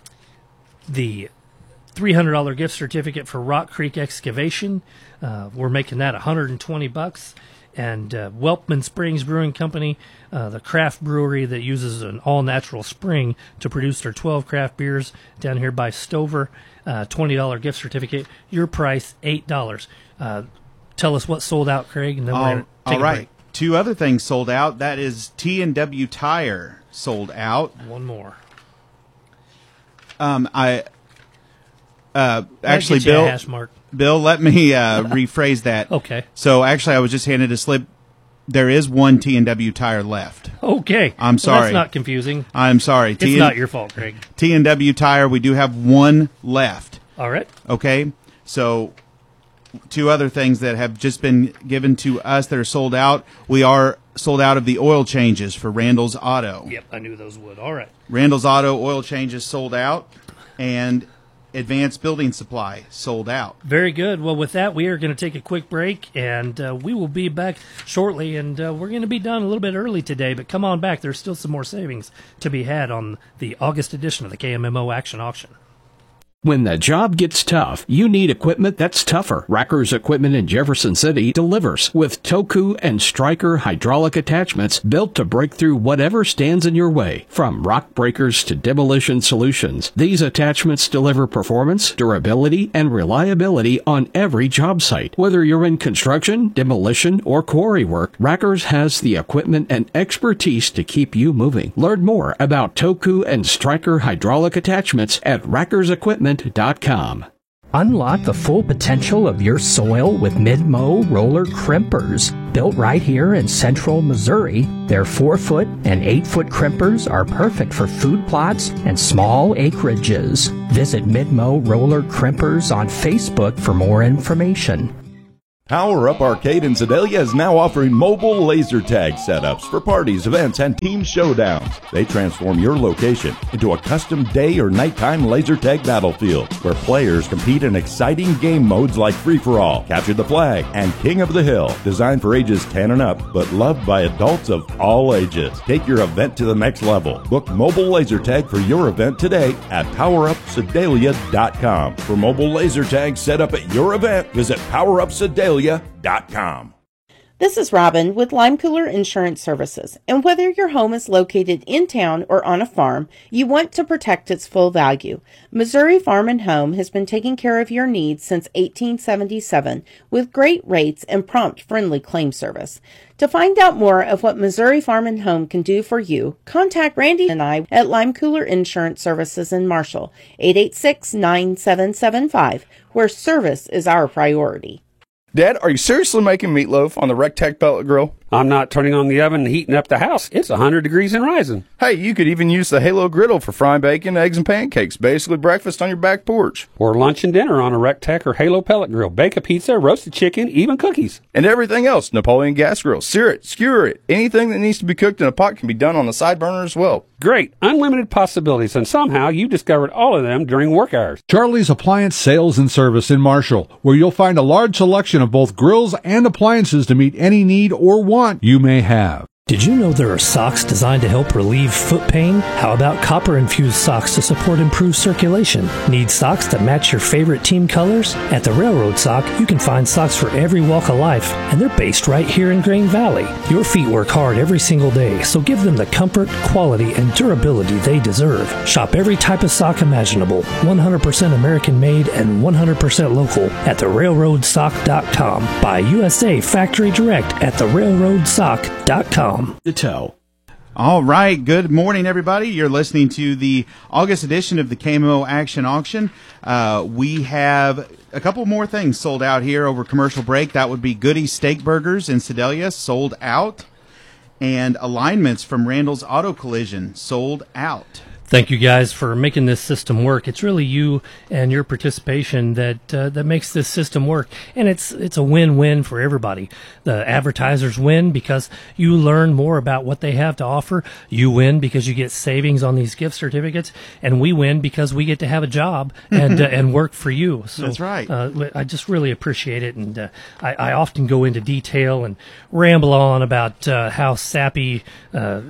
The three hundred dollars gift certificate for Rock Creek Excavation, uh, we're making that one hundred twenty bucks. And uh, Welpman Springs Brewing Company, uh, the craft brewery that uses an all-natural spring to produce their twelve craft beers down here by Stover, uh, twenty dollars gift certificate. Your price, eight dollars. Uh, tell us what sold out, Craig, and then we're All, going to take all a right. break. Two other things sold out. That is T and W Tire sold out. One more. Um, I uh, That'd actually, get you a Bill. hash mark. Bill, let me uh, rephrase that. Okay. So actually, I was just handed a slip. There is one T and W Tire left. Okay. I'm Well, sorry. that's not confusing. I'm sorry. It's not your fault, Craig. T and W Tire, we do have one left. All right. Okay. So two other things that have just been given to us that are sold out. We are sold out of the oil changes for Randall's Auto. Yep, I knew those would. All right. Randall's Auto oil changes sold out, and Advanced Building Supply sold out. Very good. Well, with that, we are going to take a quick break, and uh, we will be back shortly. And uh, we're going to be done a little bit early today, but come on back. There's still some more savings to be had on the August edition of the K M M O Action Auction. When the job gets tough, you need equipment that's tougher. Racker's Equipment in Jefferson City delivers with Toku and Stryker hydraulic attachments built to break through whatever stands in your way. From rock breakers to demolition solutions, these attachments deliver performance, durability, and reliability on every job site. Whether you're in construction, demolition, or quarry work, Racker's has the equipment and expertise to keep you moving. Learn more about Toku and Stryker hydraulic attachments at Racker's Equipment dot com. Unlock the full potential of your soil with Mid-Mow roller crimpers. Built right here in central Missouri, their four foot and eight foot crimpers are perfect for food plots and small acreages. Visit Mid-Mow roller crimpers on Facebook for more information. Power Up Arcade in Sedalia is now offering mobile laser tag setups for parties, events, and team showdowns. They transform your location into a custom day or nighttime laser tag battlefield where players compete in exciting game modes like Free-for-All, Capture the Flag, and King of the Hill. Designed for ages ten and up, but loved by adults of all ages. Take your event to the next level. Book mobile laser tag for your event today at power up sedalia dot com. For mobile laser tag set up at your event, visit power up sedalia dot com. This is Robin with Lime Cooler Insurance Services, and whether your home is located in town or on a farm, you want to protect its full value. Missouri Farm and Home has been taking care of your needs since eighteen seventy-seven with great rates and prompt, friendly claim service. To find out more of what Missouri Farm and Home can do for you, contact Randy and I at Lime Cooler Insurance Services in Marshall, eight eight six, nine seven seven five, where service is our priority. Dad, are you seriously making meatloaf on the Rectech pellet grill? I'm not turning on the oven and heating up the house. It's one hundred degrees and rising. Hey, you could even use the Halo griddle for frying bacon, eggs, and pancakes. Basically breakfast on your back porch. Or lunch and dinner on a Rectech or Halo pellet grill. Bake a pizza, roasted chicken, even cookies. And everything else. Napoleon gas grill. Sear it, skewer it. Anything that needs to be cooked in a pot can be done on the side burner as well. Great. Unlimited possibilities. And somehow you discovered all of them during work hours. Charlie's Appliance Sales and Service in Marshall, where you'll find a large selection of both grills and appliances to meet any need or want you may have. Did you know there are socks designed to help relieve foot pain? How about copper-infused socks to support improved circulation? Need socks that match your favorite team colors? At the Railroad Sock, you can find socks for every walk of life, and they're based right here in Grain Valley. Your feet work hard every single day, so give them the comfort, quality, and durability they deserve. Shop every type of sock imaginable, one hundred percent American-made and one hundred percent local at the railroad sock dot com. Buy U S A Factory Direct at the railroad sock dot com. The toe. All right. Good morning, everybody. You're listening to the August edition of the K M O Action Auction. Uh, we have a couple more things sold out here over commercial break. That would be Goody Steak Burgers in Sedalia, sold out. And alignments from Randall's Auto Collision, sold out. Thank you guys for making this system work. It's really you and your participation that uh, that makes this system work, and it's it's a win-win for everybody. The advertisers win because you learn more about what they have to offer. You win because you get savings on these gift certificates, and we win because we get to have a job and uh, and work for you. So that's right. Uh, I just really appreciate it, and uh, I, I often go into detail and ramble on about uh, how sappy uh,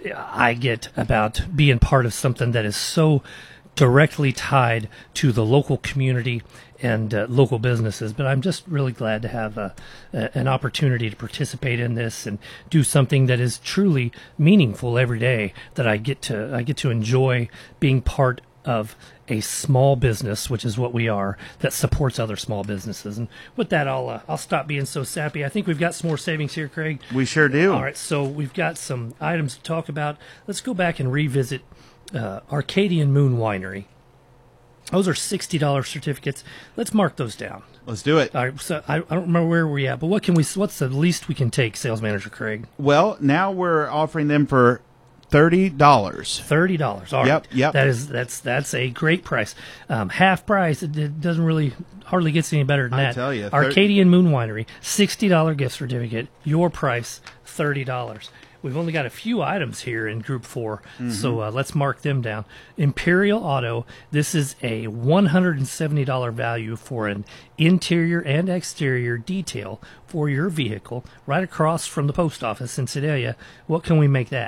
I get about being part of something that is so directly tied to the local community and uh, local businesses. But I'm just really glad to have uh, a, an opportunity to participate in this and do something that is truly meaningful every day, that I get to I get to enjoy being part of a small business, which is what we are, that supports other small businesses. And with that, I'll uh, I'll stop being so sappy. I think we've got some more savings here, Craig. We sure do. All right, so we've got some items to talk about. Let's go back and revisit Uh, Arcadian Moon Winery. Those are sixty dollars certificates. Let's mark those down. Let's do it. All right, so I, I don't remember where we're at, but what can we? What's the least we can take, Sales Manager Craig? Well, now we're offering them for thirty dollars. Thirty dollars. All yep, right. Yep. That is that's that's a great price. Um, half price. It, it doesn't really hardly gets any better than I that. tell you, Arcadian Moon Winery, sixty dollar gift certificate. Your price, thirty dollars. We've only got a few items here in Group four, mm-hmm. so uh, let's mark them down. Imperial Auto, this is a one hundred seventy dollars value for an interior and exterior detail for your vehicle right across from the post office in Sedalia. What can we make that?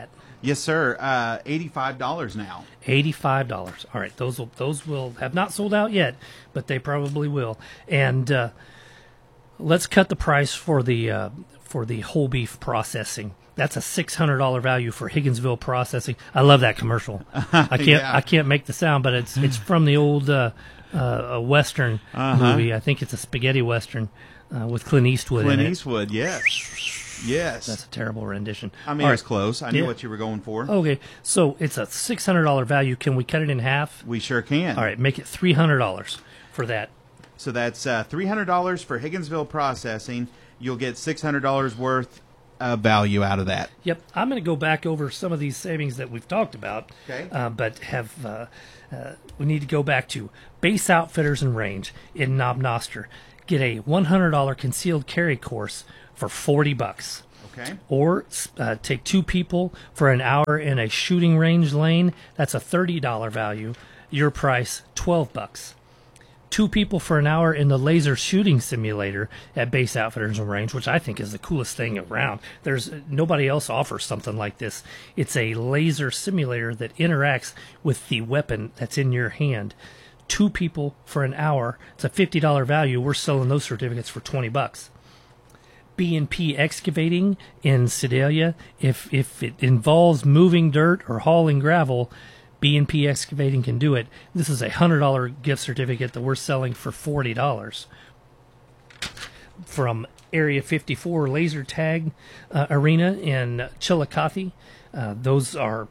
Yes, sir. Uh, eighty-five dollars now. eighty-five dollars. All right, those will those will have not sold out yet, but they probably will. And uh, let's cut the price for the uh, for the whole beef processing. That's a six hundred dollar value for Higginsville Processing. I love that commercial. I can't Yeah. I can't make the sound, but it's it's from the old uh, uh, Western Uh-huh. movie. I think it's a spaghetti Western uh, with Clint Eastwood Clint in it. Eastwood, yes. Yes. That's a terrible rendition. I mean, All it's right. close. I knew Yeah. what you were going for. Okay, so it's a six hundred dollar value. Can we cut it in half? We sure can. All right, make it three hundred dollars for that. So that's uh, three hundred dollars for Higginsville Processing. You'll get six hundred dollars worth of value out of that. Yep, I'm going to go back over some of these savings that we've talked about, Okay. uh, but have uh, uh, we need to go back to Base Outfitters and Range in Knob Noster. Get a one hundred dollar concealed carry course for forty bucks. Okay. Or uh, take two people for an hour in a shooting range lane. That's a thirty dollar value. Your price, twelve bucks. Two people for an hour in the laser shooting simulator at Base Outfitters and Range, which I think is the coolest thing around. There's nobody else offers something like this. It's a laser simulator that interacts with the weapon that's in your hand. Two people for an hour. It's a fifty dollar value. We're selling those certificates for twenty bucks. B and P Excavating in Sedalia. If if it involves moving dirt or hauling gravel, B and P Excavating can do it. This is a one hundred dollar gift certificate that we're selling for forty dollars. From Area fifty-four Laser Tag uh, Arena in Chillicothe. Uh, those are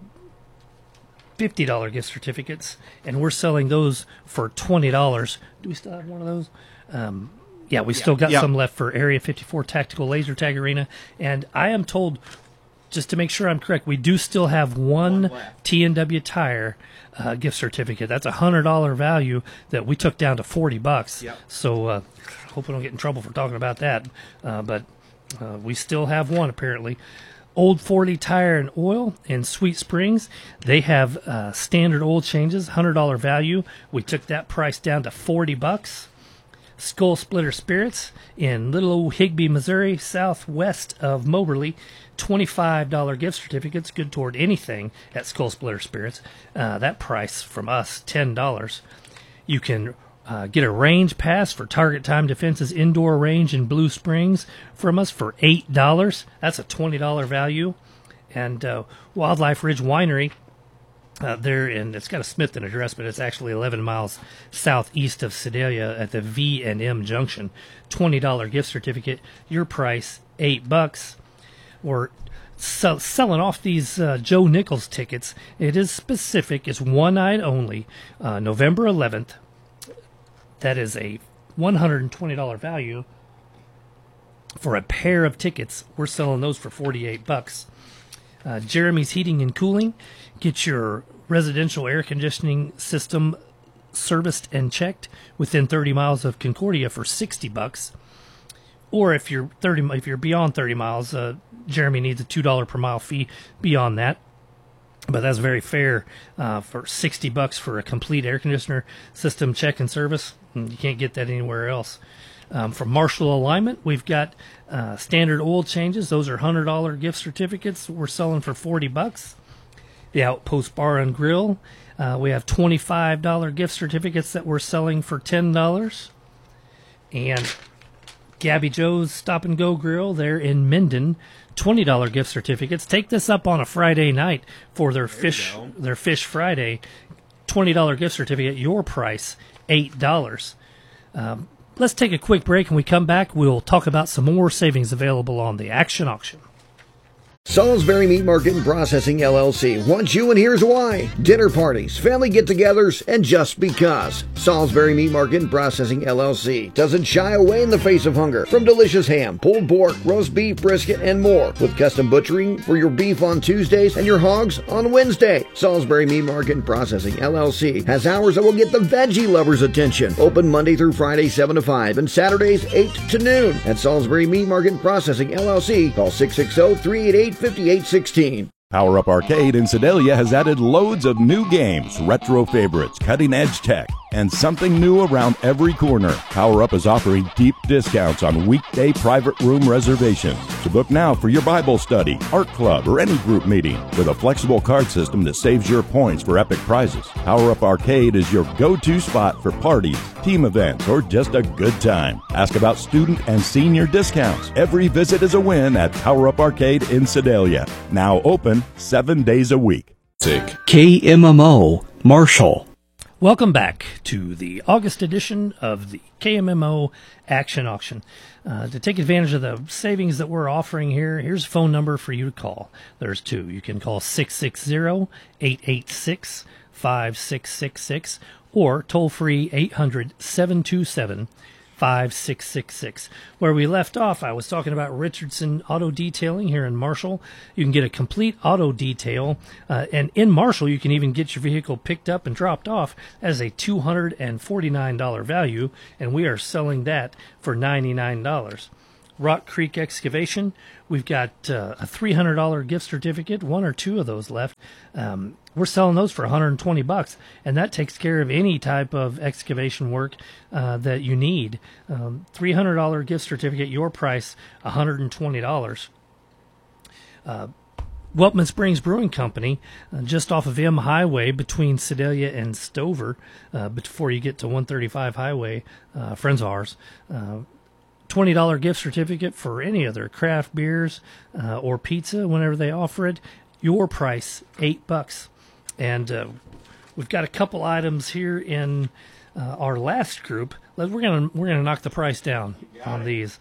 fifty dollar gift certificates, and we're selling those for twenty dollars. Do we still have one of those? Um, yeah, we still got Yeah. some left for Area fifty-four Tactical Laser Tag Arena. And I am told, just to make sure I'm correct, we do still have one, T N W Tire uh, gift certificate. That's a one hundred dollar value that we took down to forty bucks. Yep. So uh, hope we don't get in trouble for talking about that. Uh, but uh, we still have one, apparently. Old forty Tire and Oil in Sweet Springs. They have uh, standard oil changes, one hundred dollar value. We took that price down to forty bucks. Skull Splitter Spirits in Little Old Higbee, Missouri, southwest of Moberly. twenty-five dollar gift certificates, good toward anything at Skull Splitter Spirits. Uh, that price from us, ten dollars. You can uh, get a range pass for Target Time Defense's indoor range in Blue Springs from us for eight dollars. That's a twenty dollar value. And uh, Wildlife Ridge Winery, uh, there in, it's got a Smithton address, but it's actually eleven miles southeast of Sedalia at the V and M Junction. twenty dollar gift certificate. Your price, eight bucks. We're sell, selling off these uh, Joe Nichols tickets. It is specific. It's one night only, uh, November eleventh. That is a one hundred twenty dollar value for a pair of tickets. We're selling those for forty-eight bucks. Uh, Jeremy's Heating and Cooling. Get your residential air conditioning system serviced and checked within thirty miles of Concordia for sixty bucks. Or if you're thirty, if you're beyond thirty miles, uh, Jeremy needs a two dollar per mile fee beyond that. But that's very fair uh, for sixty bucks for a complete air conditioner system check and service. You can't get that anywhere else. Um, from Marshall Alignment, we've got uh, standard oil changes. Those are one hundred dollar gift certificates. We're selling for forty bucks. The Outpost Bar and Grill, uh, we have twenty-five dollar gift certificates that we're selling for ten dollars. And Gabby Joe's Stop and Go Grill there in Minden, twenty dollar gift certificates. Take this up on a Friday night for their fish their Fish Friday. twenty dollar gift certificate, your price, eight dollars. Um, let's take a quick break, and we come back, we'll talk about some more savings available on the Action Auction. Salisbury Meat Market and Processing L L C wants you, and here's why. Dinner parties, family get-togethers, and just because. Salisbury Meat Market and Processing L L C doesn't shy away in the face of hunger. From delicious ham, pulled pork, roast beef, brisket, and more. With custom butchering for your beef on Tuesdays and your hogs on Wednesday. Salisbury Meat Market and Processing L L C has hours that will get the veggie lovers' attention. Open Monday through Friday, seven to five, and Saturdays, eight to noon. At Salisbury Meat Market and Processing L L C, call six six zero, three eight eight, five eight one six. Power Up Arcade in Sedalia has added loads of new games, retro favorites, cutting-edge tech, and something new around every corner. Power Up is offering deep discounts on weekday private room reservations. So book now for your Bible study, art club, or any group meeting with a flexible card system that saves your points for epic prizes. Power Up Arcade is your go-to spot for parties, team events, or just a good time. Ask about student and senior discounts. Every visit is a win at Power Up Arcade in Sedalia. Now open seven days a week. K M M O Marshall. Welcome back to the August edition of the K M M O Action Auction. Uh, to take advantage of the savings that we're offering here, here's a phone number for you to call. There's two. You can call six six zero, eight eight six, five six six six or toll-free eight hundred, seven two seven, five six six six. Where we left off, I was talking about Richardson Auto Detailing here in Marshall. You can get a complete auto detail, uh, and in Marshall, you can even get your vehicle picked up and dropped off as a two hundred forty-nine dollars value, and we are selling that for ninety-nine dollars. Rock Creek Excavation, we've got uh, a three hundred dollars gift certificate, one or two of those left. Um, we're selling those for one hundred twenty bucks, and that takes care of any type of excavation work uh, that you need. Um, three hundred dollars gift certificate, your price one hundred twenty dollars. Uh, Weltman Springs Brewing Company, uh, just off of M Highway between Sedalia and Stover, uh, before you get to one thirty-five Highway, uh, friends of ours. Uh, twenty dollars gift certificate for any of their craft beers uh, or pizza whenever they offer it. Your price, eight bucks. And uh, we've got a couple items here in uh, our last group. We're gonna we're gonna knock the price down on it. These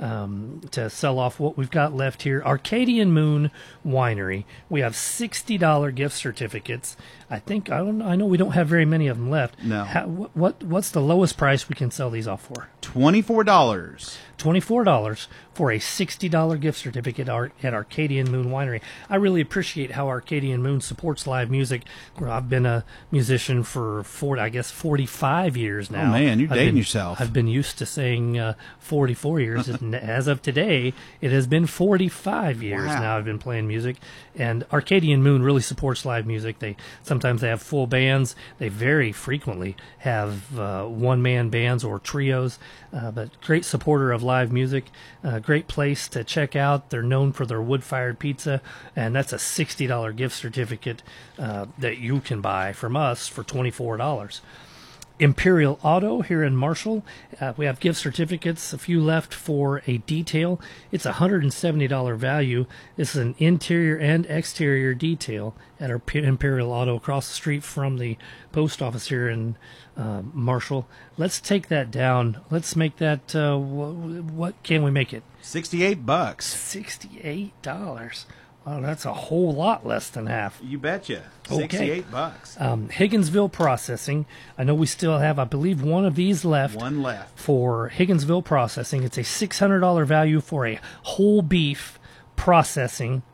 um, to sell off what we've got left here. Arcadian Moon Winery. We have sixty dollars gift certificates. I think I don't. I know we don't have very many of them left. No. How, what what's the lowest price we can sell these off for? Twenty-four dollars. Twenty-four dollars for a sixty dollars gift certificate at Arcadian Moon Winery. I really appreciate how Arcadian Moon supports live music. I've been a musician for forty, I guess, forty-five years now. Oh man, you're I've dating been, yourself. I've been used to saying uh, forty-four years. As of today, it has been forty-five years Wow. now I've been playing music. And Arcadian Moon really supports live music. They sometimes they have full bands. They very frequently have uh, one-man bands or trios. Uh, but great supporter of live music. Uh, great place to check out. They're known for their wood-fired pizza, and that's a sixty dollars gift certificate uh, that you can buy from us for twenty-four dollars. Imperial Auto here in Marshall. Uh, we have gift certificates, a few left for a detail. It's a one hundred seventy dollars value. This is an interior and exterior detail at our P- Imperial Auto across the street from the post office here in uh, Marshall. Let's take that down. Let's make that, uh, wh- what can we make it? sixty-eight bucks. sixty-eight dollars. Wow, that's a whole lot less than half. You betcha. Okay. sixty-eight bucks. Um, Higginsville Processing. I know we still have, I believe, one of these left. One left. For Higginsville Processing. It's a six hundred dollars value for a whole beef processing.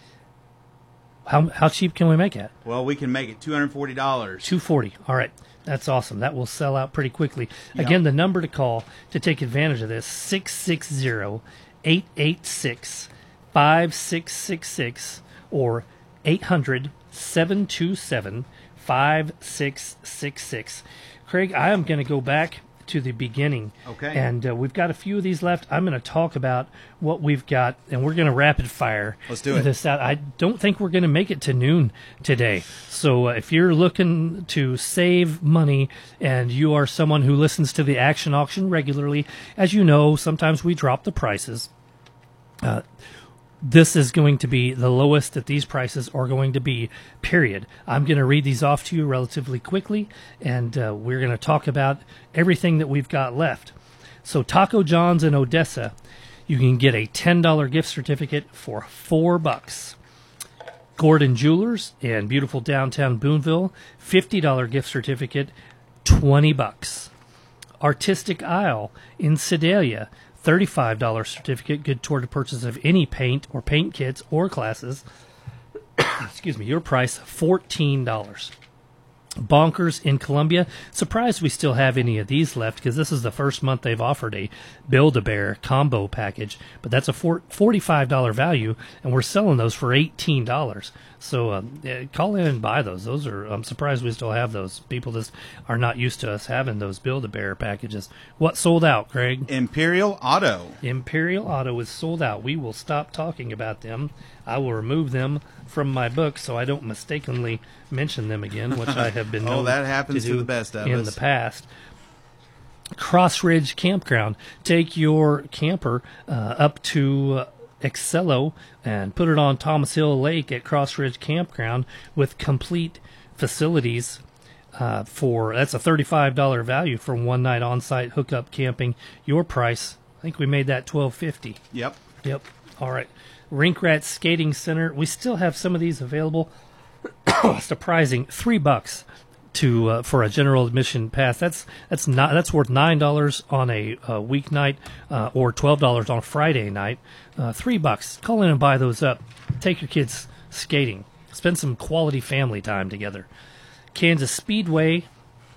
How how cheap can we make it? Well, we can make it two hundred forty dollars. two hundred forty dollars. All right. That's awesome. That will sell out pretty quickly. Yep. Again, the number to call to take advantage of this, six six zero, eight eight six, five six six six or eight hundred, seven two seven, five six six six. Craig, I am going to go back to the beginning. Okay. And uh, we've got a few of these left. I'm going to talk about what we've got, and we're going to rapid fire Let's do it. this out. I don't think we're going to make it to noon today. So uh, if you're looking to save money and you are someone who listens to the Action Auction regularly, as you know, sometimes we drop the prices. Uh, this is going to be the lowest that these prices are going to be, period. I'm going to read these off to you relatively quickly, and uh, we're going to talk about everything that we've got left. So Taco John's in Odessa, you can get a ten dollars gift certificate for four bucks. Gordon Jewelers in beautiful downtown Boonville, fifty dollars gift certificate, twenty bucks. Artistic Isle in Sedalia, thirty-five dollars certificate, good toward the purchase of any paint or paint kits or classes. Excuse me, your price, fourteen dollars. Bonkers in Columbia. Surprised we still have any of these left, because this is the first month they've offered a Build-A-Bear combo package, but that's a forty-five dollars value, and we're selling those for eighteen dollars. So uh, yeah, call in and buy those. Those are, I'm surprised we still have those. People just are not used to us having those Build-A-Bear packages. What sold out, Craig? Imperial Auto. Imperial Auto is sold out. We will stop talking about them. I will remove them from my book so I don't mistakenly mention them again, which I have been known oh, that happens to, to do the best of in us. the past. Cross Ridge Campground. Take your camper uh, up to uh, Excello and put it on Thomas Hill Lake at Cross Ridge Campground with complete facilities. Uh, for that's a thirty-five dollars value for one night on-site hookup camping. Your price, I think we made that twelve fifty. Yep. Yep. All right. Rink Rat Skating Center. We still have some of these available. Surprising, three bucks to uh, for a general admission pass. That's that's not that's worth nine dollars on a, a weeknight uh, or twelve dollars on a Friday night. Uh, three bucks. Call in and buy those up. Take your kids skating. Spend some quality family time together. Kansas Speedway.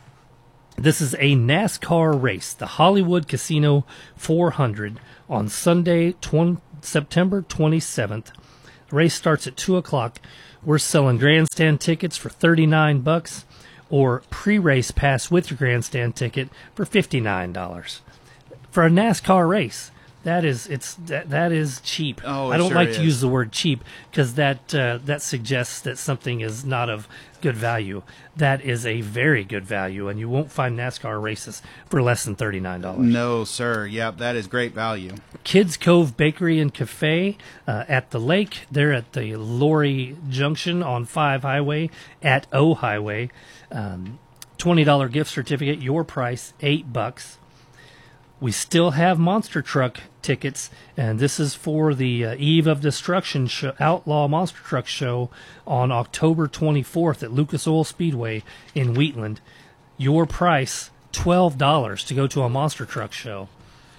This is a NASCAR race, the Hollywood Casino four hundred on Sunday, September twenty-seventh. The race starts at two o'clock. We're selling grandstand tickets for thirty-nine bucks, or pre-race pass with your grandstand ticket for fifty-nine dollars. For a NASCAR race, that is it's that, that is cheap. Oh, it I don't sure like is. to use the word cheap because that uh, that suggests that something is not of good value. That is a very good value, and you won't find NASCAR races for less than thirty-nine dollars. No, sir. Yep, that is great value. Kids Cove Bakery and Cafe uh, at the lake. They're at the Lori Junction on five Highway at O Highway. Um, twenty dollars gift certificate. Your price, eight bucks. We still have Monster Truck tickets, and this is for the uh, Eve of Destruction show, Outlaw Monster Truck Show on October twenty-fourth at Lucas Oil Speedway in Wheatland. Your price, twelve dollars to go to a Monster Truck show.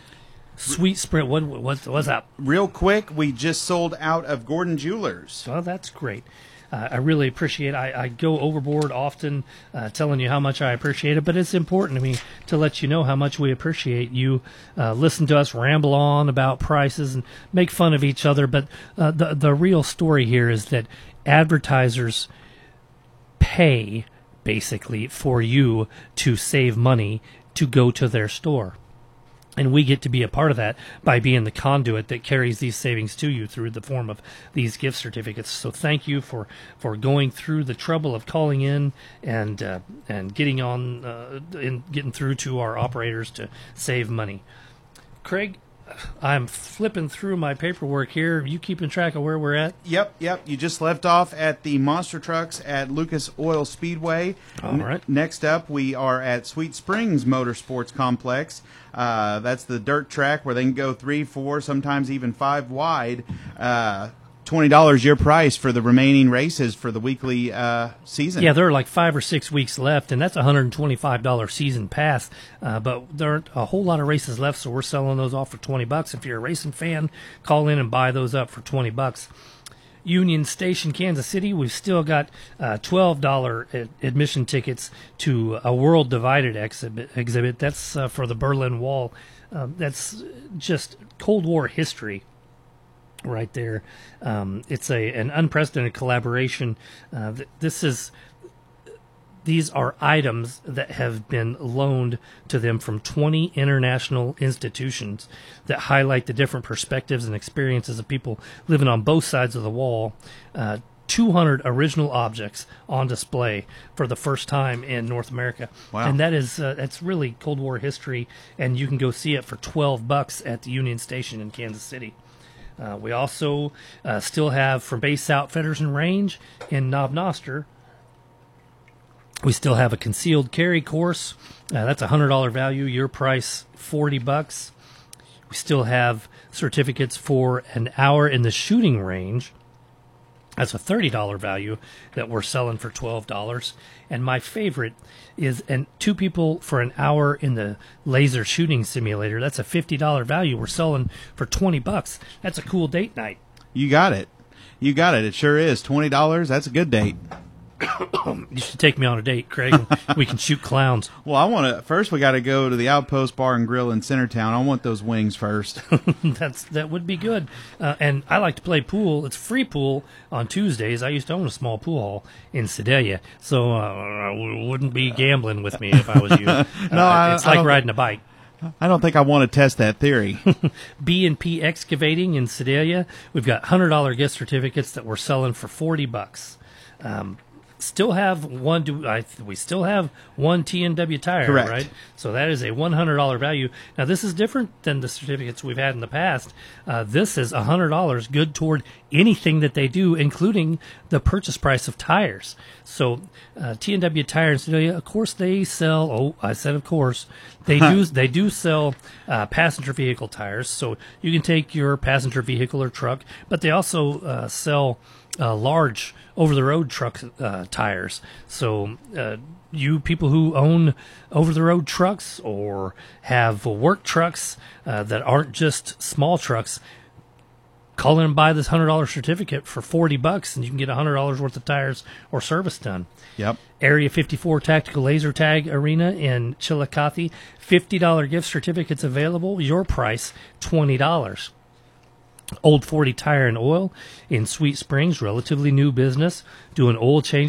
Sweet Sprint, what, what, what's up? Real quick, we just sold out of Gordon Jewelers. Well, that's great. Uh, I really appreciate it. I, I go overboard often uh, telling you how much I appreciate it, but it's important to me to let you know how much we appreciate you. Uh, listen to us ramble on about prices and make fun of each other, but uh, the, the real story here is that advertisers pay, basically, for you to save money to go to their store. And we get to be a part of that by being the conduit that carries these savings to you through the form of these gift certificates. So thank you for, for going through the trouble of calling in and uh, and getting on uh, and getting through to our operators to save money. Craig, I'm flipping through my paperwork here. Are you keeping track of where we're at? Yep, yep. You just left off at the Monster Trucks at Lucas Oil Speedway. All right. N- next up, we are at Sweet Springs Motorsports Complex. Uh, that's the dirt track where they can go three, four, sometimes even five wide. Uh, twenty dollars your price for the remaining races for the weekly uh, season. Yeah, there are like five or six weeks left, and that's a one hundred twenty-five dollars season pass. Uh, but there aren't a whole lot of races left, so we're selling those off for twenty bucks. If you're a racing fan, call in and buy those up for twenty bucks. Union Station, Kansas City, we've still got uh, twelve dollars ad- admission tickets to a World Divided exhibit. exhibit. That's uh, for the Berlin Wall. Um, that's just Cold War history right there. Um, it's a an unprecedented collaboration. Uh, th- this is these are items that have been loaned to them from twenty international institutions that highlight the different perspectives and experiences of people living on both sides of the wall. Uh, two hundred original objects on display for the first time in North America. Wow. And that is uh, that's really Cold War history, and you can go see it for twelve bucks at the Union Station in Kansas City. Uh, we also uh, still have from Base Outfitters and Range in Knob Noster. We still have a concealed carry course. Uh, that's a one hundred dollars value. Your price, forty bucks. We still have certificates for an hour in the shooting range. That's a thirty dollars value that we're selling for twelve dollars. And my favorite is an, two people for an hour in the laser shooting simulator. That's a fifty dollars value. We're selling for twenty bucks. That's a cool date night. You got it. You got it. It sure is. twenty dollars, that's a good date. You should take me on a date, Craig. We can shoot clowns. Well, I want to first. We got to go to the Outpost Bar and Grill in Centertown. I want those wings first. That's that would be good. Uh, and I like to play pool. It's free pool on Tuesdays. I used to own a small pool hall in Sedalia, so uh, wouldn't be gambling with me if I was you. no, uh, I, it's I like riding a bike. I don't think I want to test that theory. B and P Excavating in Sedalia. We've got one hundred dollars gift certificates that we're selling for forty bucks. Um, Still have one. Do I? We still have one T N W tire, Correct. right? So that is a one hundred dollar value. Now this is different than the certificates we've had in the past. Uh, this is a hundred dollars, good toward anything that they do, including the purchase price of tires. So uh, T N W Tire in Sedalia, of course, they sell. Oh, I said of course they do. They do sell uh, passenger vehicle tires. So you can take your passenger vehicle or truck, but they also uh, sell uh, large over-the-road truck uh, tires. So uh, you people who own over-the-road trucks or have work trucks uh, that aren't just small trucks, call in and buy this one hundred dollars certificate for forty bucks, and you can get one hundred dollars worth of tires or service done. Yep. Area fifty-four Tactical Laser Tag Arena in Chillicothe, fifty dollars gift certificates available. Your price, twenty dollars. Old forty Tire and Oil in Sweet Springs, relatively new business, doing oil change